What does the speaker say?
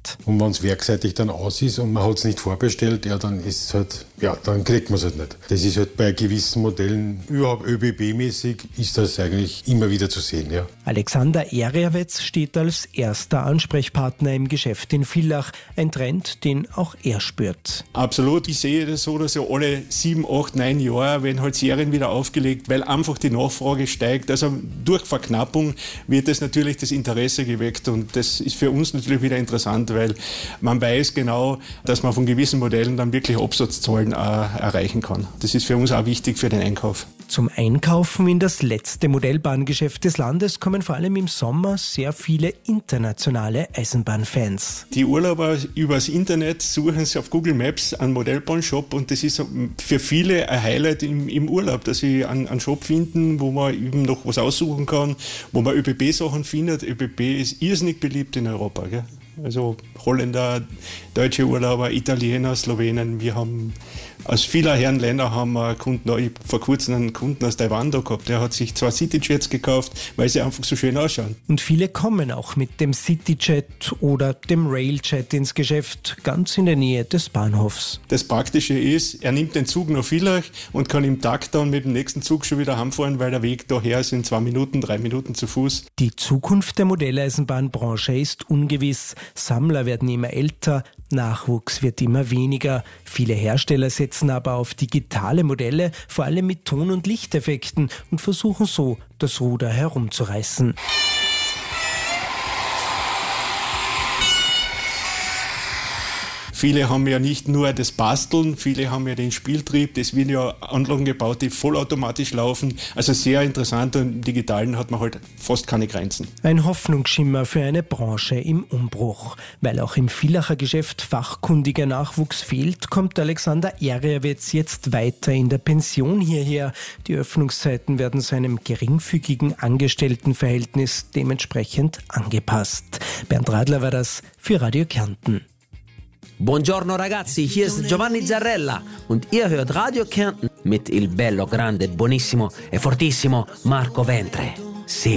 Geschäft. Und wenn es werkseitig dann aus ist und man hat es nicht vorbestellt, ja, dann ist es halt, ja, dann kriegt man es halt nicht. Das ist halt bei gewissen Modellen, überhaupt ÖBB-mäßig, ist das eigentlich immer wieder zu sehen, ja. Alexander Erjawetz steht als erster Ansprechpartner im Geschäft in Villach. Ein Trend, den auch er spürt. Absolut. Ich sehe das so, dass ja alle 7, 8, 9 Jahre werden halt Serien wieder aufgelegt, weil einfach die Nachfrage steigt. Also durch Verknappung wird das natürlich das Interesse geweckt und das ist für uns natürlich wieder interessant, weil man weiß genau, dass man von gewissen Modellen dann wirklich Absatzzahlen erreichen kann. Das ist für uns auch wichtig für den Einkauf. Zum Einkaufen in das letzte Modellbahngeschäft des Landes kommen vor allem im Sommer sehr viele internationale Eisenbahnfans. Die Urlauber übers Internet suchen sich auf Google Maps einen Modellbahnshop und das ist für viele ein Highlight im Urlaub, dass sie einen Shop finden, wo man eben noch was aussuchen kann, wo man ÖBB-Sachen findet. ÖBB ist irrsinnig beliebt in Europa, gell? Also Holländer, deutsche Urlauber, Italiener, Slowenen. Wir haben aus vieler Herren Länder haben wir Kunden, ich habe vor kurzem einen Kunden aus Taiwan da gehabt, der hat sich 2 Cityjets gekauft, weil sie einfach so schön ausschauen. Und viele kommen auch mit dem Cityjet oder dem Railjet ins Geschäft, ganz in der Nähe des Bahnhofs. Das Praktische ist, er nimmt den Zug nach Villach und kann im Takt dann mit dem nächsten Zug schon wieder heimfahren, weil der Weg daher sind 2 Minuten, 3 Minuten zu Fuß. Die Zukunft der Modelleisenbahnbranche ist ungewiss. Sammler werden immer älter, Nachwuchs wird immer weniger. Viele Hersteller setzen aber auf digitale Modelle, vor allem mit Ton- und Lichteffekten und versuchen so, das Ruder herumzureißen. Viele haben ja nicht nur das Basteln, viele haben ja den Spieltrieb. Es werden ja Anlagen gebaut, die vollautomatisch laufen. Also sehr interessant und im Digitalen hat man halt fast keine Grenzen. Ein Hoffnungsschimmer für eine Branche im Umbruch. Weil auch im Villacher Geschäft fachkundiger Nachwuchs fehlt, kommt Alexander Erjawetz jetzt weiter in der Pension hierher. Die Öffnungszeiten werden seinem geringfügigen Angestelltenverhältnis dementsprechend angepasst. Bernd Radler war das für Radio Kärnten. Buongiorno ragazzi, hier ist Giovanni Zarrella und ihr hört Radio Kärnten mit il bello, grande, buonissimo e fortissimo Marco Ventre. Sì.